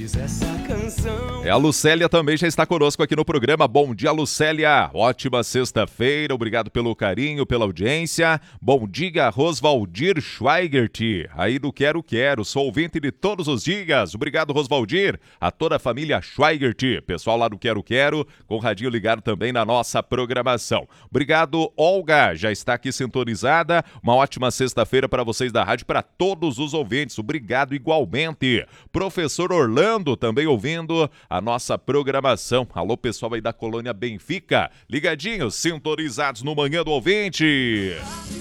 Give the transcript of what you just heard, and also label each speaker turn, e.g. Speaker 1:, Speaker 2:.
Speaker 1: A Lucélia também já está conosco aqui no programa. Bom dia, Lucélia. Ótima sexta-feira. Obrigado pelo carinho, pela audiência. Bom dia, Rosvaldir Schweigert, aí do Quero Quero. Sou ouvinte de todos os dias. Obrigado, Rosvaldir. A toda a família Schweigert. Pessoal lá do Quero Quero, com o radinho ligado também na nossa programação. Obrigado, Olga. Já está aqui sintonizada. Uma ótima sexta-feira para vocês da rádio, para todos os ouvintes. Obrigado igualmente. Professor Orlando também ouvindo a nossa programação. Alô, pessoal aí da Colônia Benfica, ligadinhos, sintonizados no Manhã do Ouvinte.